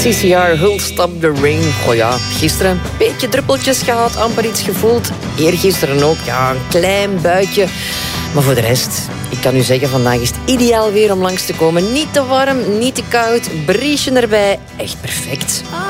CCR, Who'll Stop the Rain. Goh ja, gisteren een beetje druppeltjes gehad, amper iets gevoeld. Eergisteren ook, ja, een klein buitje. Maar voor de rest, ik kan u zeggen, vandaag is het ideaal weer om langs te komen. Niet te warm, niet te koud, briesje erbij. Echt perfect.